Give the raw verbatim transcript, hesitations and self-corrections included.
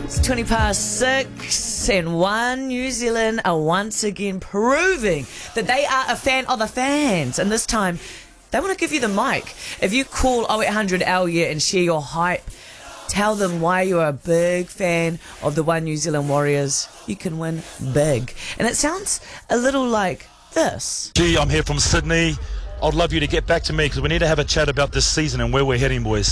It's twenty past six, and One New Zealand are once again proving that they are a fan of the fans. And this time, they want to give you the mic. If you call oh eight hundred L Y and share your hype, tell them why you're a big fan of the One New Zealand Warriors, you can win big. And it sounds a little like this. Gee, I'm here from Sydney. I'd love you to get back to me because we need to have a chat about this season and where we're heading, boys.